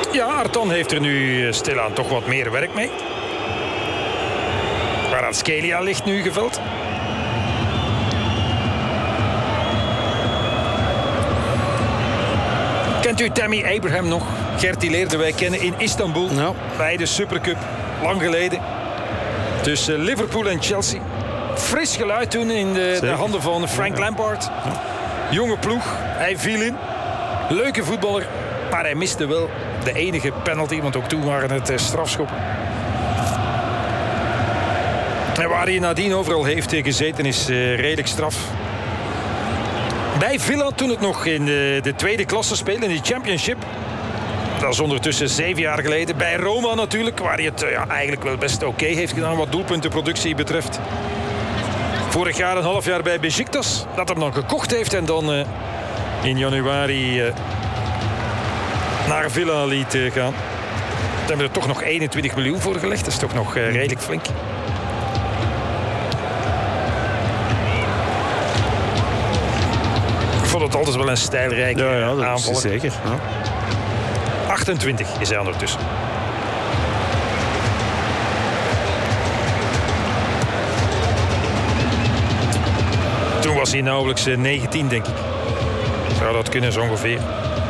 Ja, Arton heeft er nu stilaan toch wat meer werk mee. Kvaratskhelia ligt nu geveld. Kent u Tammy Abraham nog? Gert, die leerden wij kennen in Istanbul. Ja. Bij de Supercup, lang geleden. Tussen Liverpool en Chelsea. Fris geluid toen in de handen van Frank Lampard. Ja. Jonge ploeg, hij viel in. Leuke voetballer, maar hij miste wel de enige penalty. Want ook toen waren het strafschoppen. En waar hij nadien overal heeft gezeten is redelijk straf. Bij Villa toen het nog in de tweede klasse speelde, in de Championship. Dat is ondertussen 7 jaar geleden. Bij Roma natuurlijk, waar hij het eigenlijk wel best oké heeft gedaan wat doelpuntenproductie betreft. Vorig jaar een half jaar bij Beşiktaş, dat hem dan gekocht heeft en dan in januari naar Villa liet gaan. Daar hebben we er toch nog 21 miljoen voor gelegd. Dat is toch nog redelijk flink. Ik vond het altijd wel een stijlrijke aanvaller. Is zeker. Ja. 28 is hij ondertussen. Toen was hij nauwelijks 19, denk ik. Zou dat kunnen, zo ongeveer.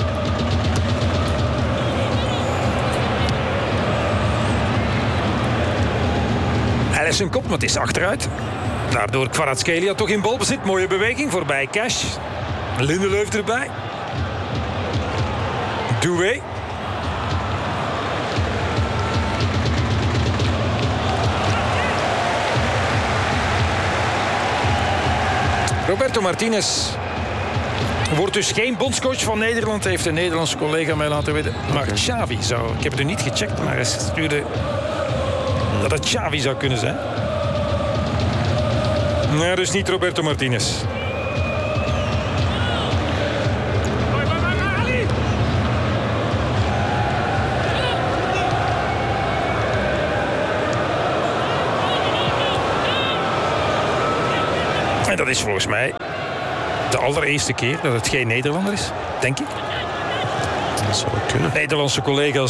Alisson kopt, maar het is achteruit. Daardoor Kvaratskhelia toch in balbezit. Mooie beweging voorbij Cash. Lindelöf erbij. Doué. Roberto Martinez wordt dus geen bondscoach van Nederland, heeft een Nederlandse collega mij laten weten. Maar Xavi zou, ik heb het nu niet gecheckt, maar hij stuurde dat het Xavi zou kunnen zijn. Nee, dus niet Roberto Martinez. En dat is volgens mij de allereerste keer dat het geen Nederlander is, denk ik. Dat zou kunnen. Nederlandse collega's